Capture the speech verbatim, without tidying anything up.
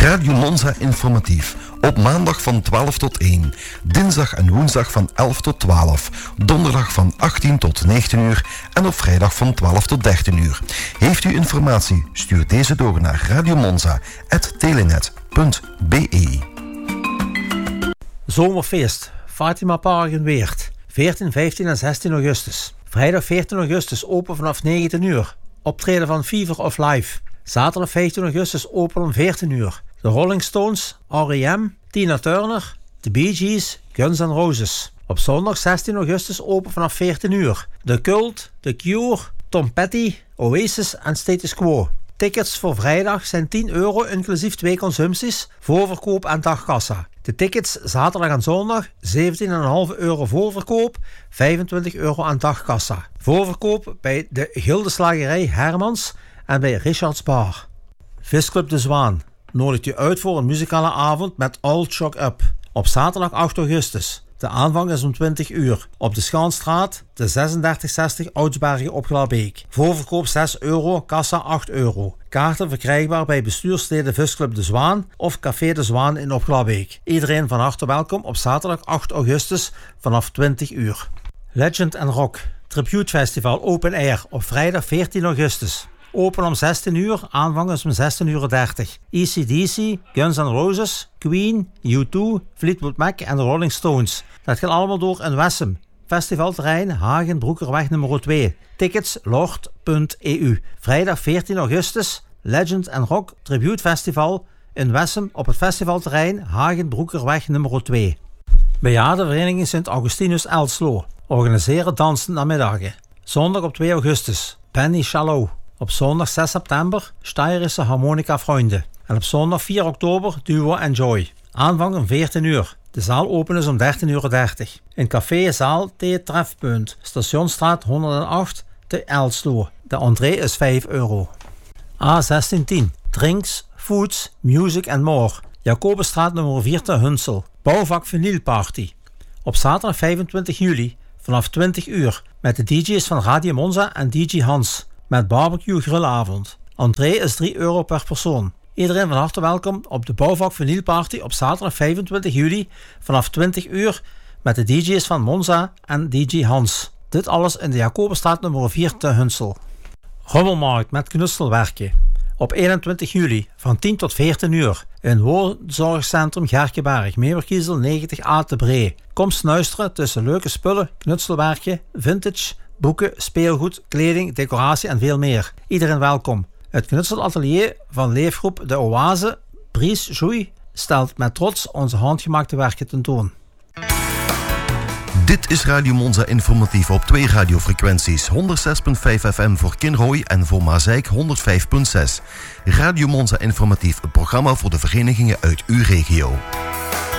Radio Monza informatief. Op maandag van twaalf tot één. Dinsdag en woensdag van elf tot twaalf. Donderdag van achttien tot negentien uur. En op vrijdag van twaalf tot dertien uur. Heeft u informatie? Stuur deze door naar radiomonza apenstaartje telenet punt b e. Zomerfeest. Fatima Park in Weert. veertien, vijftien en zestien augustus. Vrijdag veertien augustus open vanaf negentien uur. Optreden van Fever of Life. Zaterdag vijftien augustus open om veertien uur. De Rolling Stones, R E M, Tina Turner, The Bee Gees, Guns N' Roses. Op zondag zestien augustus open vanaf veertien uur. The Cult, The Cure, Tom Petty, Oasis en Status Quo. Tickets voor vrijdag zijn tien euro inclusief twee consumpties, voorverkoop en dagkassa. De tickets zaterdag en zondag zeventien komma vijf euro voorverkoop, vijfentwintig euro aan dagkassa. Voorverkoop bij de Gildeslagerij Hermans en bij Richards Bar. Visclub De Zwaan nodigt u uit voor een muzikale avond met All Shock Up. Op zaterdag acht augustus. De aanvang is om twintig uur. Op de Schaanstraat, de zesendertig zestig Oudsbergen op Glabbeek. Voorverkoop zes euro, kassa acht euro. Kaarten verkrijgbaar bij bestuursleden Visclub De Zwaan of Café De Zwaan in Opglabbeek. Iedereen van harte welkom op zaterdag acht augustus vanaf twintig uur. Legend and Rock Tribute Festival Open Air op vrijdag veertien augustus. Open om zestien uur, aanvang is om zestien uur dertig. A C D C, Guns N' Roses, Queen, U twee, Fleetwood Mac en de Rolling Stones. Dat gaat allemaal door in Wessem. Festivalterrein Hagen Broekerweg nummer twee. Tickets lord punt e u. Vrijdag veertien augustus, Legend and Rock Tribute Festival in Wessem op het festivalterrein Hagen Broekerweg nummer twee. Bejaardenvereniging Sint Augustinus Elslo organiseren dansen namiddagen. Zondag op twee augustus, Penny Shallow. Op zondag zes september, Steirische Harmonica Vrienden. En op zondag vier oktober, Duo Enjoy. Aanvang om veertien uur. De zaal open is om dertien uur dertig. In Café Zaal T Trefpunt, Stationsstraat honderdacht te Elslo. De entree is vijf euro. A zestien tien. Drinks, foods, music and more. Jacobusstraat nummer vier te Hunsel. Bouwvak Vinylparty. Op zaterdag vijfentwintig juli vanaf twintig uur met de D J's van Radio Monza en D J Hans. Met barbecue grillavond. Entree is drie euro per persoon. Iedereen van harte welkom op de Bouwvak Vinylparty op zaterdag vijfentwintig juli vanaf twintig uur met de D J's van Monza en D J Hans. Dit alles in de Jacobusstraat nummer vier te Hunsel. Rommelmarkt met knutselwerken. Op eenentwintig juli van tien tot veertien uur in woonzorgcentrum Gerkeberg, Meeuwerkiezel negentig A te Bree. Kom snuisteren tussen leuke spullen, knutselwerken, vintage, boeken, speelgoed, kleding, decoratie en veel meer. Iedereen welkom. Het knutselatelier van leefgroep De Oase, Brice Jouy, stelt met trots onze handgemaakte werken tentoon. Dit is Radio Monza informatief op twee radiofrequenties. honderdzes komma vijf F M voor Kinrooi en voor Mazeik honderdvijf komma zes. Radio Monza informatief, een programma voor de verenigingen uit uw regio.